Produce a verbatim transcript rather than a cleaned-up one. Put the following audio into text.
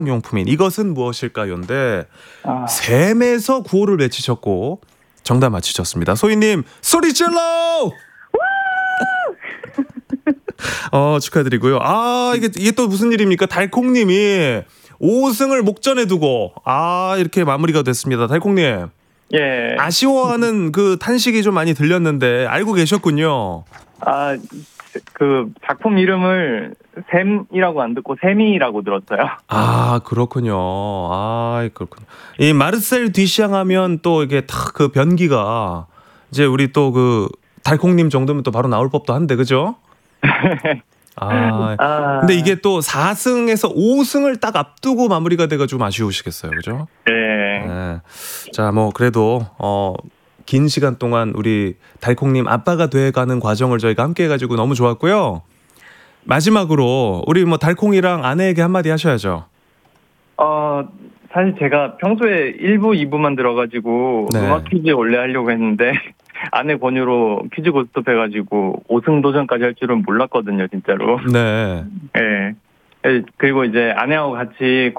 용품인 이것은 무엇일까요인데 아. 샘에서 구호를 외치셨고 정답 맞히셨습니다. 소희님 소리 질러! 어, 축하드리고요. 아, 이게, 이게 또 무슨 일입니까? 달콩님이 오 승을 목전에 두고, 아, 이렇게 마무리가 됐습니다. 달콩님. 예. 아쉬워하는 그 탄식이 좀 많이 들렸는데, 알고 계셨군요. 아, 그 작품 이름을 샘이라고 안 듣고 세미라고 들었어요. 아, 그렇군요. 아, 그렇군요. 이 마르셀 뒤샹 하면 또 이게 탁 그 변기가, 이제 우리 또 그 달콩님 정도면 또 바로 나올 법도 한데, 그죠? 아, 아. 근데 이게 또 사 승에서 오 승을 딱 앞두고 마무리가 돼가지고 좀 아쉬우시겠어요, 그죠? 네. 네. 자, 뭐 그래도 어, 긴 시간 동안 우리 달콩님 아빠가 돼가는 과정을 저희가 함께 해가지고 너무 좋았고요. 마지막으로 우리 뭐 달콩이랑 아내에게 한마디 하셔야죠. 어, 사실 제가 평소에 일 부, 이 부만 들어가지고 네. 음악 퀴즈 원래 하려고 했는데 아내 권유로 퀴즈 고스톱 해가지고 오 승 도전까지 할 줄은 몰랐거든요, 진짜로. 네. 예. 예, 그리고 이제 아내하고 같이